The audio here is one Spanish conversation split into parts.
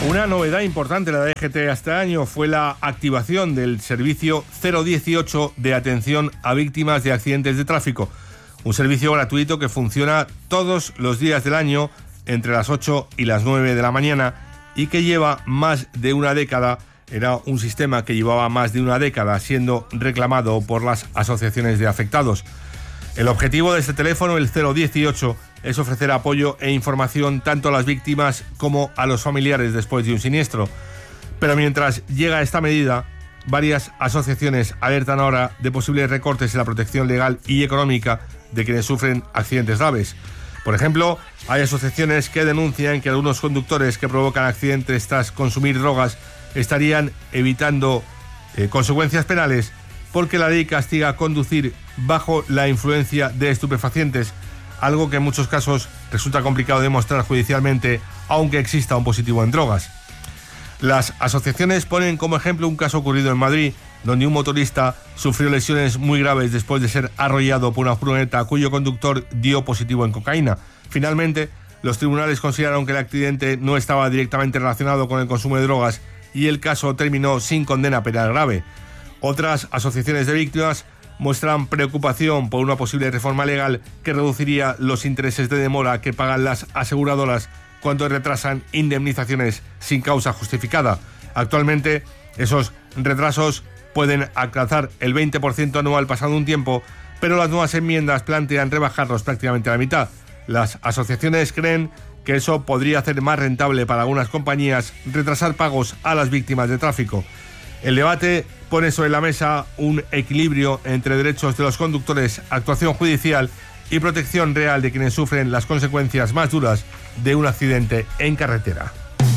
Una novedad importante de la DGT este año fue la activación del servicio 018 de atención a víctimas de accidentes de tráfico. Un servicio gratuito que funciona todos los días del año entre las 8 y las 9 de la mañana y que lleva más de una década. Era un sistema que llevaba más de una década siendo reclamado por las asociaciones de afectados. El objetivo de este teléfono, el 018, es ofrecer apoyo e información tanto a las víctimas como a los familiares después de un siniestro. Pero mientras llega esta medida, varias asociaciones alertan ahora de posibles recortes en la protección legal y económica de quienes sufren accidentes graves. Por ejemplo, hay asociaciones que denuncian que algunos conductores que provocan accidentes tras consumir drogas estarían evitando consecuencias penales porque la ley castiga conducir bajo la influencia de estupefacientes, algo que en muchos casos resulta complicado demostrar judicialmente, aunque exista un positivo en drogas. Las asociaciones ponen como ejemplo un caso ocurrido en Madrid, donde un motorista sufrió lesiones muy graves después de ser arrollado por una furgoneta cuyo conductor dio positivo en cocaína. Finalmente, los tribunales consideraron que el accidente no estaba directamente relacionado con el consumo de drogas y el caso terminó sin condena penal grave. Otras asociaciones de víctimas muestran preocupación por una posible reforma legal que reduciría los intereses de demora que pagan las aseguradoras cuando retrasan indemnizaciones sin causa justificada. Actualmente, esos retrasos pueden alcanzar el 20% anual pasado un tiempo, pero las nuevas enmiendas plantean rebajarlos prácticamente a la mitad. Las asociaciones creen que eso podría hacer más rentable para algunas compañías retrasar pagos a las víctimas de tráfico. El debate pone sobre la mesa un equilibrio entre derechos de los conductores, actuación judicial y protección real de quienes sufren las consecuencias más duras de un accidente en carretera.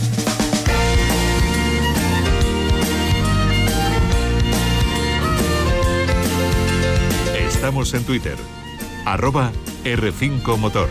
Estamos en Twitter, @R5Motor.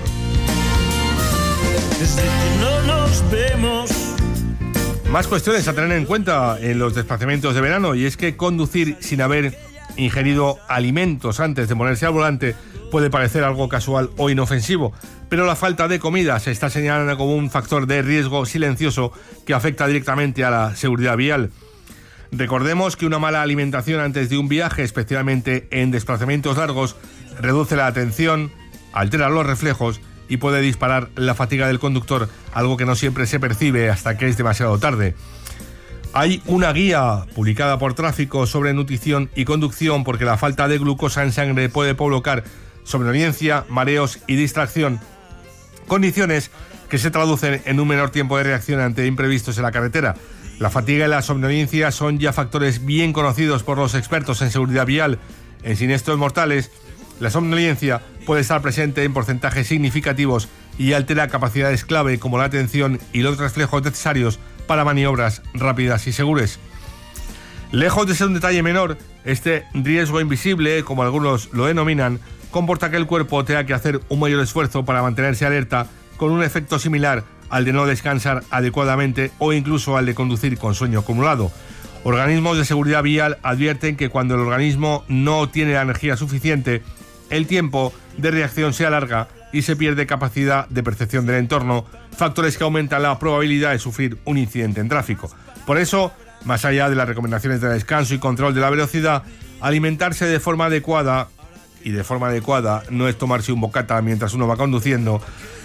Desde que no nos vemos. Más cuestiones a tener en cuenta en los desplazamientos de verano, y es que conducir sin haber ingerido alimentos antes de ponerse al volante puede parecer algo casual o inofensivo, pero la falta de comida se está señalando como un factor de riesgo silencioso que afecta directamente a la seguridad vial. Recordemos que una mala alimentación antes de un viaje, especialmente en desplazamientos largos, reduce la atención, altera los reflejos y puede disparar la fatiga del conductor, algo que no siempre se percibe hasta que es demasiado tarde. Hay una guía publicada por Tráfico sobre nutrición y conducción porque la falta de glucosa en sangre puede provocar somnolencia, mareos y distracción, condiciones que se traducen en un menor tiempo de reacción ante imprevistos en la carretera. La fatiga y la somnolencia son ya factores bien conocidos por los expertos en seguridad vial. En siniestros mortales, la somnolencia puede estar presente en porcentajes significativos y altera capacidades clave como la atención y los reflejos necesarios para maniobras rápidas y seguras. Lejos de ser un detalle menor, este riesgo invisible, como algunos lo denominan, comporta que el cuerpo tenga que hacer un mayor esfuerzo para mantenerse alerta, con un efecto similar al de no descansar adecuadamente o incluso al de conducir con sueño acumulado. Organismos de seguridad vial advierten que cuando el organismo no tiene la energía suficiente, el tiempo de reacción se alarga y se pierde capacidad de percepción del entorno, factores que aumentan la probabilidad de sufrir un incidente en tráfico. Por eso, más allá de las recomendaciones de descanso y control de la velocidad, alimentarse de forma adecuada, y de forma adecuada no es tomarse un bocata mientras uno va conduciendo,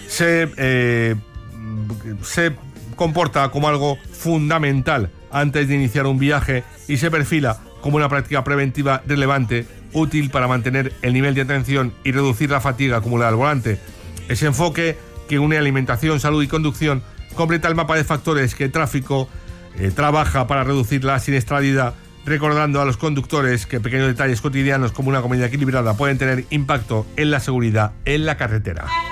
se comporta como algo fundamental antes de iniciar un viaje y se perfila como una práctica preventiva relevante, útil para mantener el nivel de atención y reducir la fatiga acumulada al volante. Ese enfoque que une alimentación, salud y conducción completa el mapa de factores que Tráfico trabaja para reducir la siniestralidad, recordando a los conductores que pequeños detalles cotidianos como una comida equilibrada pueden tener impacto en la seguridad en la carretera.